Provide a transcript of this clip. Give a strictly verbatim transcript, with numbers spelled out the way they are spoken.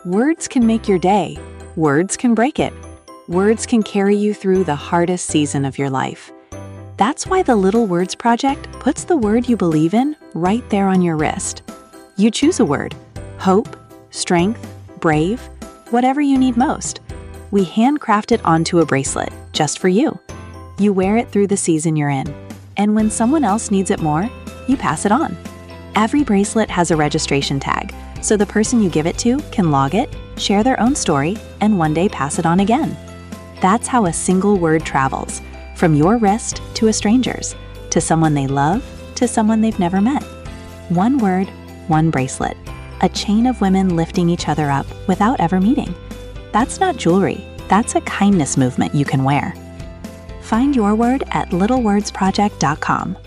Words can make your day. Words can break it. Words can carry you through the hardest season of your life. That's why the Little Words Project puts the word you believe in right there on your wrist. You choose a word: hope, strength, brave, whatever you need most. We handcraft it onto a bracelet just for you. You wear it through the season you're in, and when someone else needs it more, you pass it on. Every bracelet has a registration tag, so the person you give it to can log it, share their own story, and one day pass it on again. That's how a single word travels, from your wrist to a stranger's, to someone they love, to someone they've never met. One word, one bracelet, a chain of women lifting each other up without ever meeting. That's not jewelry, that's a kindness movement you can wear. Find your word at little words project dot com.